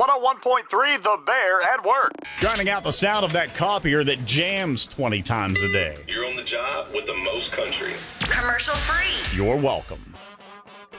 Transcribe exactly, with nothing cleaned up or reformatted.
one oh one point three The Bear at work. Drowning out the sound of that copier that jams twenty times a day. You're on the job with the most country. Commercial free. You're welcome.